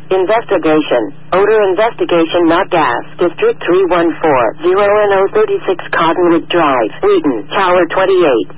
Investigation. Odor investigation, not gas. District 314, 0 and 036 Cottonwood Drive, Wheaton, Tower 28.